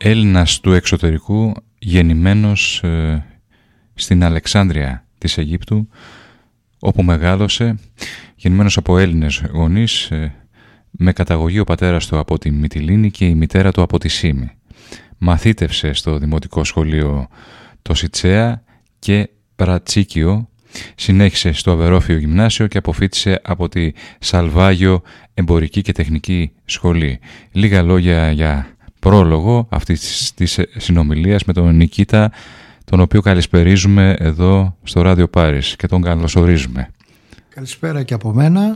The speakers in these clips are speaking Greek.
Έλληνας του εξωτερικού, γεννημένος στην Αλεξάνδρεια της Αιγύπτου, όπου μεγάλωσε, γεννημένος από Έλληνες γονείς, με καταγωγή ο πατέρας του από τη Μυτιλήνη και η μητέρα του από τη Σύμη. Μαθήτευσε στο Δημοτικό Σχολείο το Σιτσέα και Πρατσίκιο, συνέχισε στο Αβερόφιο Γυμνάσιο και αποφοίτησε από τη Σαλβάγιο Εμπορική και Τεχνική Σχολή. Λίγα λόγια για πρόλογο αυτής της συνομιλίας με τον Νικήτα, τον οποίο καλησπερίζουμε εδώ στο Ράδιο Πάρις και τον καλωσορίζουμε. Καλησπέρα και από μένα.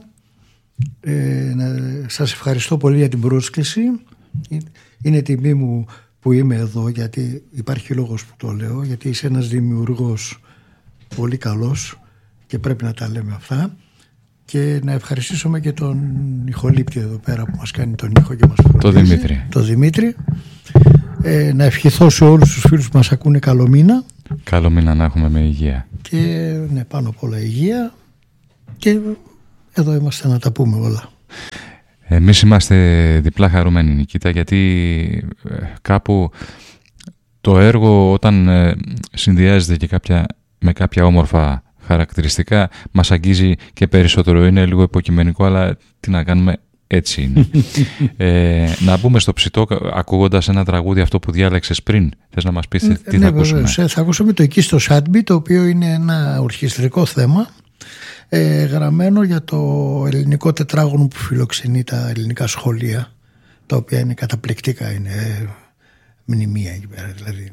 Σας ευχαριστώ πολύ για την πρόσκληση. Είναι τιμή μου που είμαι εδώ, γιατί υπάρχει λόγος που το λέω, γιατί είσαι ένας δημιουργός πολύ καλός και πρέπει να τα λέμε αυτά. Και να ευχαριστήσουμε και τον ηχολήπτη εδώ πέρα που μας κάνει τον ήχο και μας φροντίζει, τον Δημήτρη. Να ευχηθώ σε όλους τους φίλους που μας ακούνε καλό μήνα. Καλό μήνα να έχουμε, με υγεία. Και ναι, πάνω απ' όλα υγεία. Και εδώ είμαστε να τα πούμε όλα. Εμείς είμαστε διπλά χαρούμενοι, Νικήτα, γιατί κάπου το έργο, όταν συνδυάζεται και με κάποια όμορφα χαρακτηριστικά, μας αγγίζει και περισσότερο. Είναι λίγο υποκειμενικό, αλλά τι να κάνουμε, έτσι είναι. Να μπούμε στο ψητό ακούγοντας ένα τραγούδι, αυτό που διάλεξες πριν. Θες να μας πεις τι θα ακούσουμε? Βεβαίως. Θα ακούσουμε το «Εκεί στο Σάντμπι», το οποίο είναι ένα ορχιστρικό θέμα, γραμμένο για το ελληνικό τετράγωνο που φιλοξενεί τα ελληνικά σχολεία, τα οποία είναι καταπληκτικά, είναι μνημεία εκεί πέρα, δηλαδή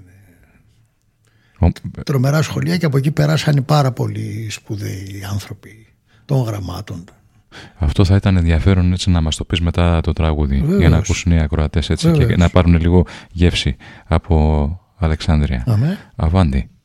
τρομερά σχολεία, και από εκεί περάσανε πάρα πολλοί σπουδαίοι άνθρωποι των γραμμάτων. Αυτό θα ήταν ενδιαφέρον, έτσι, να μας το πεις μετά το τραγούδι. Βεβαίως. Για να ακούσουν οι ακροατές, έτσι. Βεβαίως. Και να πάρουν λίγο γεύση από Αλεξάνδρεια. Αμέ. Αβάντι.